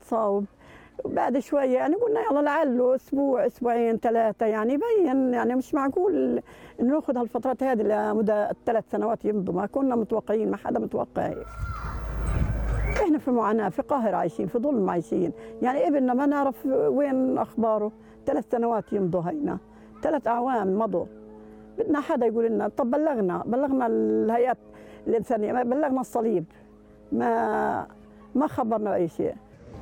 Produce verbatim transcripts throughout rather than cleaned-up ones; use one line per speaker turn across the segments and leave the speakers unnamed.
المصاوب. بعد شوية يعني قلنا يلا لعله أسبوع أسبوعين ثلاثة يعني يبين، يعني مش معقول ناخذ هالفترات هذه لمدة ثلاث سنوات يمضوا، ما كنا متوقعين، ما حدا متوقع. احنا في معاناة، في قاهرة عايشين، في ظلم عايشين، يعني ابننا ما نعرف وين أخباره. ثلاث سنوات يمضوا هينا، ثلاث أعوام مضوا. بدنا حدا يقول لنا. طب بلغنا بلغنا الهيئات الإنسانية، بلغنا الصليب، ما ما خبرنا أي شيء.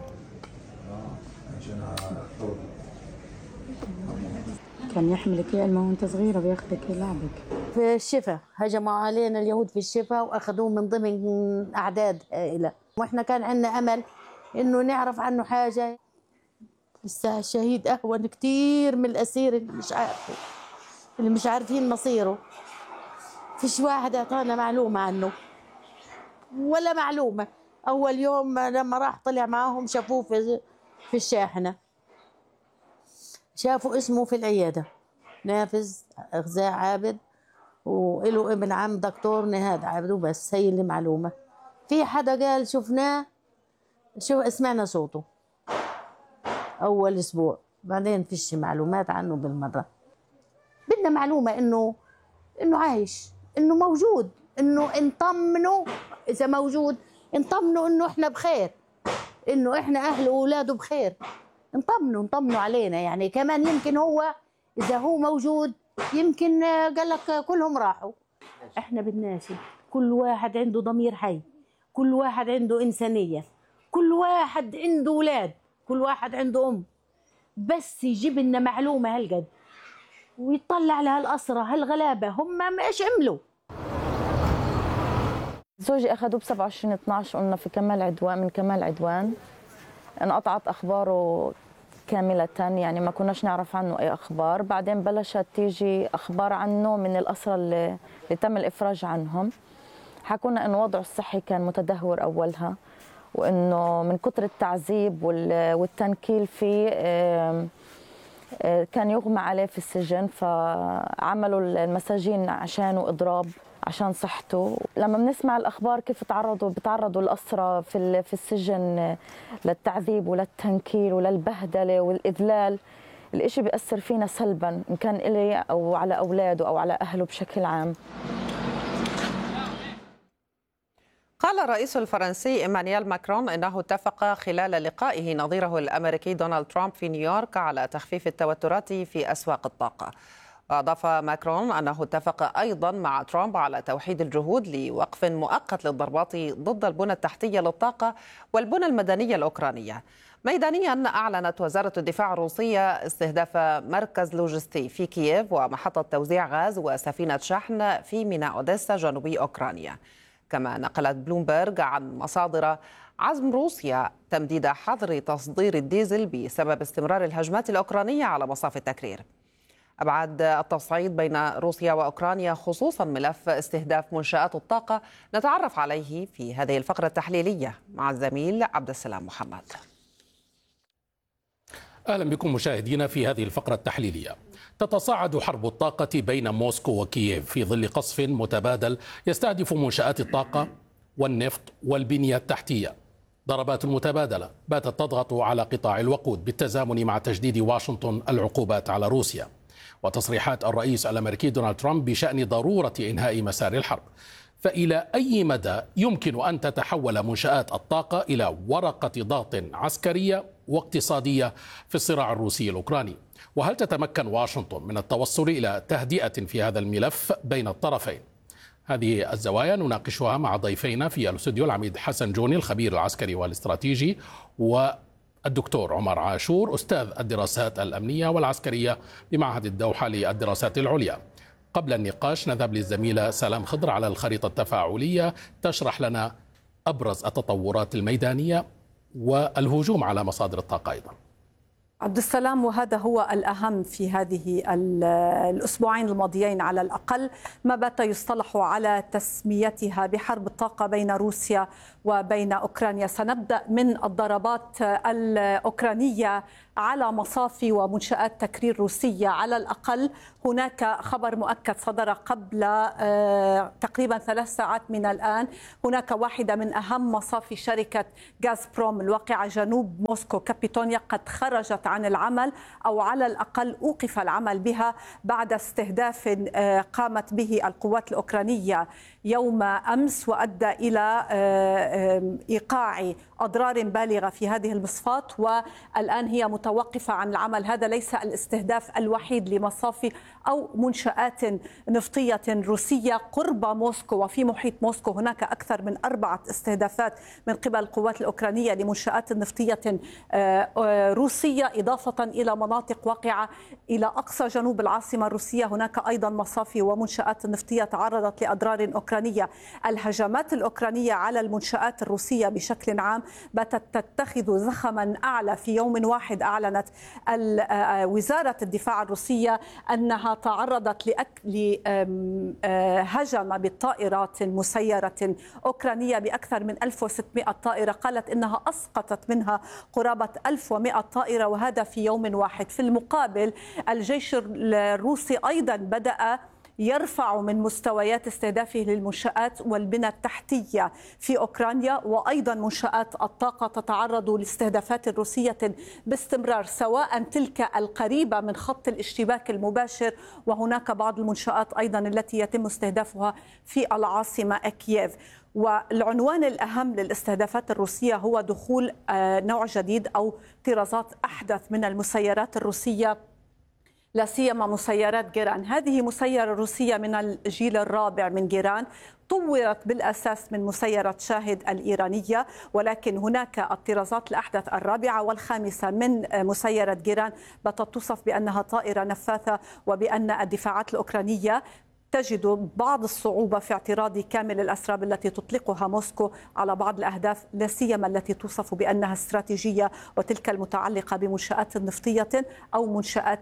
كان يحملك علمه وانت صغيره وياخذك يلعبك.
في الشفا هجموا علينا اليهود في الشفا واخذوه من ضمن اعداد هائله، واحنا كان عندنا امل انه نعرف عنه حاجه. لسه الشهيد اهون كثير من الاسير اللي مش عارفه، اللي مش عارفين مصيره. فيش واحد اعطانا معلومه عنه ولا معلومه. اول يوم لما راح طلع معاهم شافوه في في الشاحنه، شافوا اسمه في العيادة نافذ غزاء عابد، وله ابن عم دكتور نهاد عابد، وبس هي اللي معلومة. في حدا قال شفناه، شو سمعنا صوته أول أسبوع، بعدين فيش معلومات عنه بالمرة. بدنا معلومة إنه إنه عايش، إنه موجود، إنه نطمنه إذا موجود، نطمنه إنه إحنا بخير، إنه إحنا أهله وأولاده بخير. نطمنوا نطمنوا علينا يعني. كمان يمكن هو إذا هو موجود يمكن قال لك كلهم راحوا. إحنا بدناش، كل واحد عنده ضمير حي، كل واحد عنده إنسانية، كل واحد عنده أولاد، كل واحد عنده أم، بس يجيب لنا معلومة هالقد ويطلع على هالأسرة هالغلابة هم ما إيش عملوا.
زوجي أخذوه ب سبعة وعشرين اثنعش، قلنا في كمال عدوان، من كمال عدوان انقطعت أخباره كاملة، يعني ما كناش نعرف عنه أي أخبار. بعدين بلشت تيجي أخبار عنه من الأسرى اللي, اللي تم الإفراج عنهم. حكونا إنه وضعه الصحي كان متدهور أولها، وإنه من كتر التعذيب والتنكيل فيه كان يغمى عليه في السجن، فعملوا المساجين عشانه إضراب عشان صحته. لما بنسمع الأخبار كيف تعرضوا بتعرضوا الأسرى في في السجن للتعذيب وللتنكيل وللبهدلة والإذلال، الإشي بيأثر فينا سلبا، إن كان إلي أو على أولاده أو على أهله بشكل عام.
قال الرئيس الفرنسي إيمانويل ماكرون إنه اتفق خلال لقائه نظيره الأمريكي دونالد ترامب في نيويورك على تخفيف التوترات في أسواق الطاقة. وأضاف ماكرون أنه اتفق أيضا مع ترامب على توحيد الجهود لوقف مؤقت للضربات ضد البنى التحتية للطاقة والبنى المدنية الأوكرانية. ميدانيا، أعلنت وزارة الدفاع الروسية استهداف مركز لوجستي في كييف ومحطة توزيع غاز وسفينة شحن في ميناء أوديسا جنوبي أوكرانيا. كما نقلت بلومبرغ عن مصادر عزم روسيا تمديد حظر تصدير الديزل بسبب استمرار الهجمات الأوكرانية على مصاف التكرير. أبعد التصعيد بين روسيا وأوكرانيا خصوصا ملف استهداف منشآت الطاقة نتعرف عليه في هذه الفقرة التحليلية مع الزميل عبد السلام محمد.
أهلا بكم مشاهدينا في هذه الفقرة التحليلية. تتصاعد حرب الطاقة بين موسكو وكييف في ظل قصف متبادل يستهدف منشآت الطاقة والنفط والبنية التحتية. ضربات متبادلة باتت تضغط على قطاع الوقود بالتزامن مع تجديد واشنطن العقوبات على روسيا، وتصريحات الرئيس الأمريكي دونالد ترامب بشأن ضرورة إنهاء مسار الحرب. فإلى أي مدى يمكن أن تتحول منشآت الطاقة إلى ورقة ضغط عسكرية واقتصادية في الصراع الروسي الأوكراني؟ وهل تتمكن واشنطن من التوصل إلى تهدئة في هذا الملف بين الطرفين؟ هذه الزوايا نناقشها مع ضيفينا في الاستوديو، العميد حسن جوني الخبير العسكري والاستراتيجي، والدكتور عمر عاشور أستاذ الدراسات الأمنية والعسكرية بمعهد الدوحة للدراسات العليا. قبل النقاش نذهب للزميلة سلام خضر على الخريطة التفاعلية تشرح لنا أبرز التطورات الميدانية والهجوم على مصادر الطاقة أيضا.
عبد السلام، وهذا هو الأهم في هذه الأسبوعين الماضيين على الأقل، ما بات يصطلح على تسميتها بحرب الطاقة بين روسيا وبين أوكرانيا. سنبدأ من الضربات الأوكرانية على مصافي ومنشآت تكرير روسية. على الأقل هناك خبر مؤكد صدر قبل تقريبا ثلاث ساعات من الآن. هناك واحدة من أهم مصافي شركة غازبروم الواقعة جنوب موسكو كابيتونيا قد خرجت عن العمل، أو على الأقل أوقف العمل بها بعد استهداف قامت به القوات الأوكرانية يوم أمس، وأدى إلى إيقاع أضرار بالغة في هذه المصفات، والآن هي متوقفة عن العمل. هذا ليس الاستهداف الوحيد لمصافي أو منشآت نفطية روسية قرب موسكو وفي محيط موسكو. هناك أكثر من أربعة استهدافات من قبل القوات الأوكرانية لمنشآت نفطية روسية، إضافة إلى مناطق واقعة إلى أقصى جنوب العاصمة الروسية. هناك أيضا مصافي ومنشآت نفطية تعرضت لأضرار أوكرانية. الهجمات الأوكرانية على المنشآت الروسية بشكل عام باتت تتخذ زخما أعلى. في يوم واحد أعلنت وزارة الدفاع الروسية أنها تعرضت لهجمة بالطائرات مسيرة أوكرانية بأكثر من ألف وستمائة طائرة. قالت إنها أسقطت منها قرابة ألف ومائة طائرة، وهذا في يوم واحد. في المقابل الجيش الروسي أيضا بدأ يرفع من مستويات استهدافه للمنشآت والبنى التحتية في أوكرانيا، وأيضا منشآت الطاقة تتعرض لاستهدافات روسية باستمرار، سواء تلك القريبة من خط الاشتباك المباشر، وهناك بعض المنشآت أيضا التي يتم استهدافها في العاصمة كييف. والعنوان الأهم للاستهدافات الروسية هو دخول نوع جديد أو طرازات أحدث من المسيرات الروسية، لا سيما مسيرات جيران. هذه مسيرة روسية من الجيل الرابع من جيران، طورت بالأساس من مسيرة شاهد الإيرانية، ولكن هناك الطرازات الأحدث الرابعة والخامسة من مسيرة جيران باتت توصف بأنها طائرة نفاثة، وبأن الدفاعات الأوكرانية تجد بعض الصعوبة في اعتراض كامل الأسراب التي تطلقها موسكو على بعض الأهداف، لا سيما التي توصف بأنها استراتيجية، وتلك المتعلقة بمنشآت نفطية أو منشآت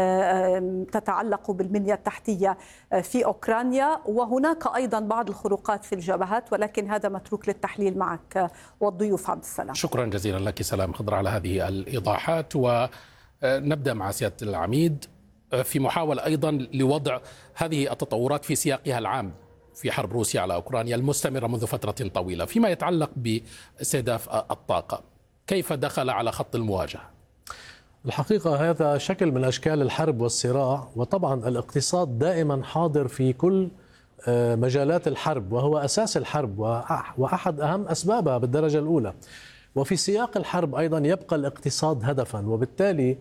تتعلق بالبنية التحتية في أوكرانيا. وهناك أيضا بعض الخروقات في الجبهات، ولكن هذا متروك للتحليل معك والضيوف. عبد السلام،
شكرا جزيلا لك سلام خضر على هذه الإيضاحات. ونبدأ مع سيادة العميد في محاولة أيضا لوضع هذه التطورات في سياقها العام في حرب روسيا على أوكرانيا المستمرة منذ فترة طويلة، فيما يتعلق باستهداف الطاقة، كيف دخل على خط المواجهة؟
الحقيقة هذا شكل من أشكال الحرب والصراع، وطبعا الاقتصاد دائما حاضر في كل مجالات الحرب، وهو أساس الحرب وأحد أهم أسبابها بالدرجة الأولى. وفي سياق الحرب أيضا يبقى الاقتصاد هدفا، وبالتالي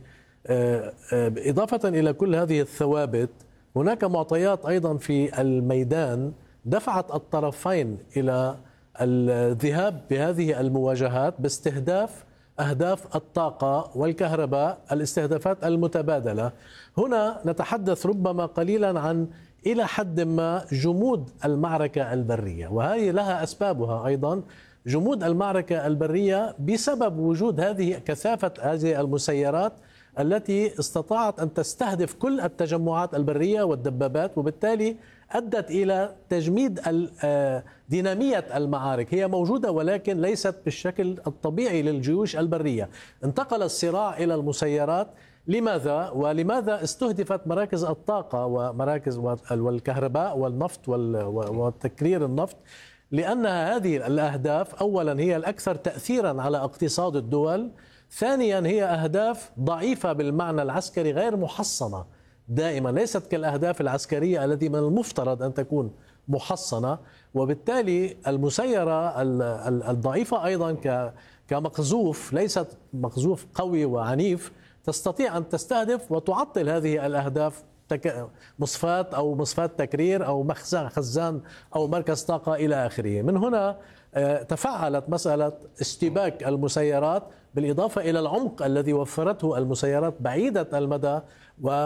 إضافة إلى كل هذه الثوابت هناك معطيات أيضا في الميدان دفعت الطرفين إلى الذهاب بهذه المواجهات باستهداف أهداف الطاقة والكهرباء، الاستهدافات المتبادلة. هنا نتحدث ربما قليلا عن إلى حد ما جمود المعركة البرية، وهذه لها أسبابها أيضا. جمود المعركة البرية بسبب وجود هذه كثافة هذه المسيرات التي استطاعت أن تستهدف كل التجمعات البرية والدبابات، وبالتالي أدت إلى تجميد دينامية المعارك. هي موجودة ولكن ليست بالشكل الطبيعي للجيوش البرية. انتقل الصراع إلى المسيرات. لماذا؟ ولماذا استهدفت مراكز الطاقة ومراكز والكهرباء والنفط والتكرير النفط؟ لأن هذه الأهداف أولا هي الأكثر تأثيرا على اقتصاد الدول، ثانيا هي أهداف ضعيفة بالمعنى العسكري، غير محصنة دائما، ليست كالأهداف العسكرية التي من المفترض أن تكون محصنة. وبالتالي المسيرة الضعيفة أيضا كمقذوف، ليست مقذوف قوي وعنيف، تستطيع أن تستهدف وتعطل هذه الأهداف، مصفات أو مصفات تكرير أو خزان أو مركز طاقة إلى آخره. من هنا تفعلت مسألة اشتباك المسيرات، بالإضافة إلى العمق الذي وفرته المسيرات بعيدة المدى، و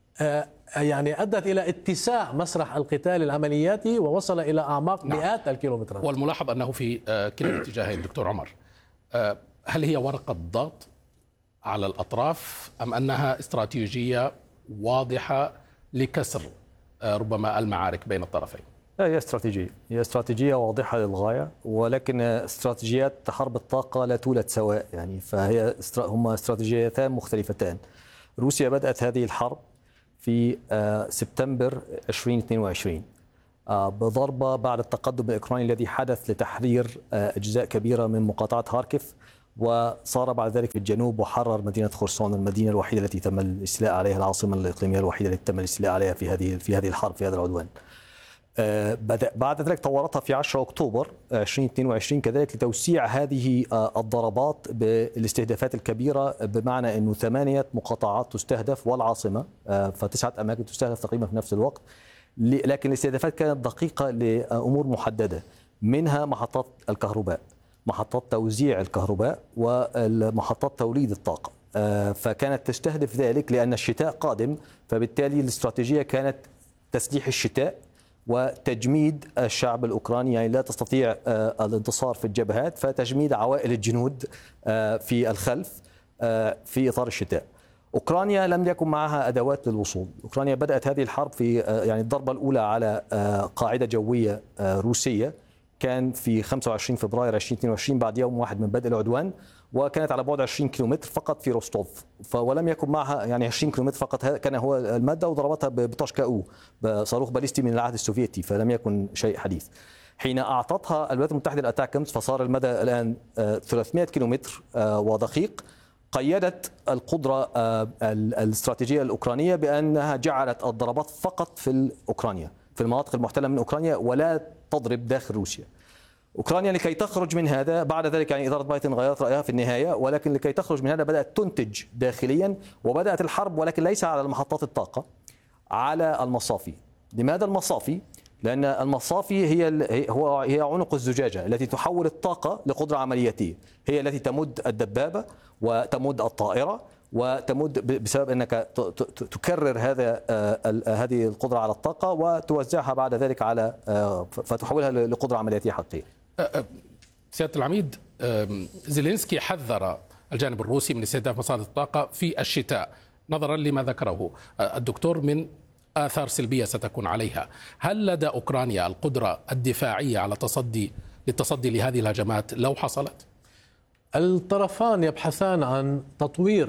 يعني أدت إلى اتساع مسرح القتال العملياتي ووصل إلى أعماق نعم. مئات الكيلومترات.
والملاحظ أنه في كلا الاتجاهين دكتور عمر، هل هي ورقة ضغط على الأطراف أم أنها استراتيجية واضحة لكسر ربما المعارك بين الطرفين؟
هي استراتيجية هي استراتيجية واضحة للغاية، ولكن استراتيجيات حرب الطاقة لا تولد سواء يعني، فهي هما استراتيجيتان مختلفتان. روسيا بدأت هذه الحرب في سبتمبر ألفين واثنين وعشرين بضربة بعد التقدم الأوكراني الذي حدث لتحرير أجزاء كبيرة من مقاطعة هاركيف، وصار بعد ذلك في الجنوب وحرر مدينة خرسون، المدينة الوحيدة التي تم الاستيلاء عليها، العاصمة الإقليمية الوحيدة التي تم الاستيلاء عليها في هذه في هذه الحرب، في هذا العدوان. بعد ذلك طورتها في عشرة أكتوبر ألفين واثنين وعشرين كذلك لتوسيع هذه الضربات بالاستهدافات الكبيرة، بمعنى أنه ثمانية مقاطعات تستهدف والعاصمة، فتسعة أماكن تستهدف تقريبا في نفس الوقت، لكن الاستهدافات كانت دقيقة لأمور محددة، منها محطات الكهرباء، محطات توزيع الكهرباء، ومحطات توليد الطاقة. فكانت تستهدف ذلك لأن الشتاء قادم، فبالتالي الاستراتيجية كانت تسليح الشتاء وتجميد الشعب الأوكراني، يعني لا تستطيع الانتصار في الجبهات، فتجميد عوائل الجنود في الخلف في إطار الشتاء. أوكرانيا لم يكن معها أدوات للوصول. أوكرانيا بدأت هذه الحرب في يعني الضربة الأولى على قاعدة جوية روسية كان في خمسة وعشرين فبراير ألفين واثنين وعشرين بعد يوم واحد من بدء العدوان، وكانت على بعد عشرين كيلومتر فقط في روستوف، ولم يكن معها يعني عشرين كيلومتر فقط كان هو المادة، وضربتها بطوشكا بصاروخ باليستي من العهد السوفيتي، فلم يكن شيء حديث. حين أعطتها الولايات المتحدة الأتاكمز فصار المدى الآن ثلاثمائة كيلومتر ودقيق. قيدت القدرة الاستراتيجية الأوكرانية بأنها جعلت الضربات فقط في أوكرانيا، في المناطق المحتلة من أوكرانيا، ولا تضرب داخل روسيا. أوكرانيا لكي تخرج من هذا بعد ذلك، يعني إدارة بايدن غيرت رأيها في النهاية، ولكن لكي تخرج من هذا بدأت تنتج داخليا، وبدأت الحرب ولكن ليس على محطات الطاقة، على المصافي. لماذا المصافي؟ لأن المصافي هي هو هي عنق الزجاجة التي تحول الطاقة لقدرة عملياتية، هي التي تمد الدبابة وتمد الطائرة، وتمد بسبب أنك تكرر هذا هذه القدرة على الطاقة وتوزعها بعد ذلك على فتحولها لقدرة عملياتية حقيقية.
سيادة العميد، زيلينسكي حذر الجانب الروسي من استهداف مصادر الطاقة في الشتاء نظرا لما ذكره الدكتور من آثار سلبية ستكون عليها. هل لدى أوكرانيا القدرة الدفاعية على تصدي للتصدي لهذه الهجمات لو حصلت؟
الطرفان يبحثان عن تطوير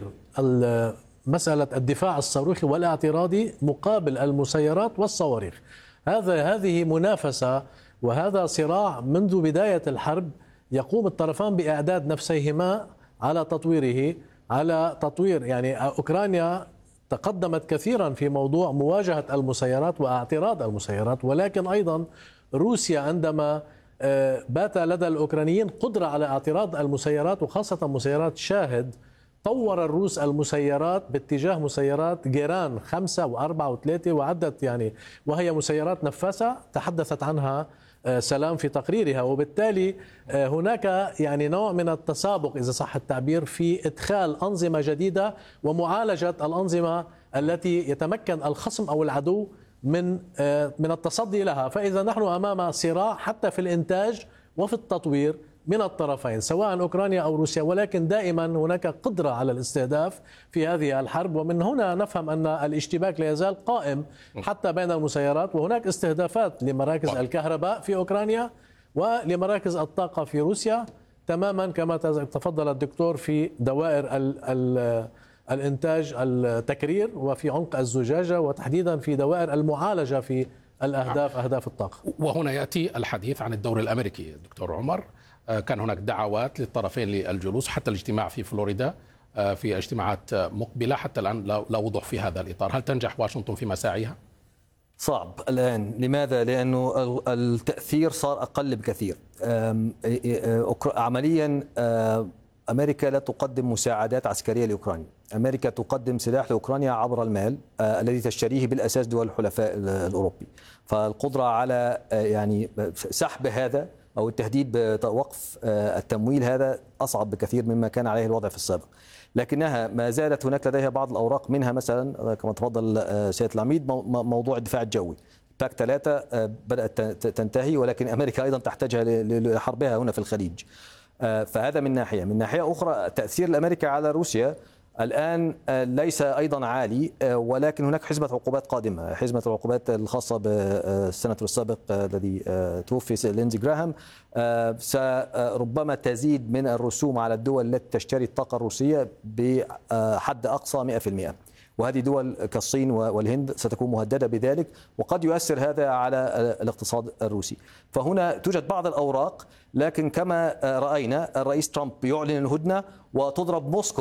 مسألة الدفاع الصاروخي والاعتراضي مقابل المسيرات والصواريخ. هذا هذه منافسة وهذا صراع منذ بداية الحرب، يقوم الطرفان بإعداد نفسيهما على تطويره، على تطوير يعني أوكرانيا تقدمت كثيرا في موضوع مواجهة المسيرات واعتراض المسيرات، ولكن أيضا روسيا عندما بات لدى الأوكرانيين قدرة على اعتراض المسيرات وخاصة مسيرات شاهد، طور الروس المسيرات باتجاه مسيرات جيران خمسة وأربعة وثلاثة وعدت يعني، وهي مسيرات نفاثة تحدثت عنها سلام في تقريرها. وبالتالي هناك يعني نوع من التسابق إذا صح التعبير في إدخال أنظمة جديدة ومعالجة الأنظمة التي يتمكن الخصم أو العدو من من التصدي لها. فإذا نحن أمام صراع حتى في الإنتاج وفي التطوير من الطرفين سواء أوكرانيا أو روسيا، ولكن دائما هناك قدرة على الاستهداف في هذه الحرب، ومن هنا نفهم أن الاشتباك لا يزال قائم حتى بين المسيرات، وهناك استهدافات لمراكز الكهرباء في أوكرانيا ولمراكز الطاقة في روسيا، تماما كما تفضل الدكتور في دوائر ال ال الإنتاج التكرير وفي عنق الزجاجة، وتحديدا في دوائر المعالجة في الأهداف أهداف الطاقة.
وهنا يأتي الحديث عن الدور الأمريكي. دكتور عمر، كان هناك دعوات للطرفين للجلوس حتى الاجتماع في فلوريدا في اجتماعات مقبلة، حتى الآن لا وضوح في هذا الإطار. هل تنجح واشنطن في مساعيها؟
صعب الآن. لماذا؟ لأنه التأثير صار أقل بكثير. عمليا أمريكا لا تقدم مساعدات عسكرية لأوكرانيا، أمريكا تقدم سلاح لأوكرانيا عبر المال آه الذي تشتريه بالأساس دول الحلفاء الأوروبي. فالقدرة على آه يعني سحب هذا أو التهديد بوقف آه التمويل هذا أصعب بكثير مما كان عليه الوضع في السابق، لكنها ما زالت هناك لديها بعض الأوراق، منها مثلا كما تفضل آه سيادة العميد موضوع الدفاع الجوي. باك ثلاثة آه بدأت تنتهي، ولكن أمريكا أيضا تحتاجها لحربها هنا في الخليج. فهذا من ناحية. من ناحية أخرى تأثير الأمريكا على روسيا الآن ليس أيضا عالي، ولكن هناك حزمة عقوبات قادمة، حزمة العقوبات الخاصة بالسناتور السابق الذي توفي ليندزي جراهام، ربما تزيد من الرسوم على الدول التي تشتري الطاقة الروسية بحد أقصى مئة بالمئة، وهذه دول كالصين والهند ستكون مهددة بذلك، وقد يؤثر هذا على الاقتصاد الروسي. فهنا توجد بعض الأوراق، لكن كما رأينا الرئيس ترامب يعلن الهدنة وتضرب موسكو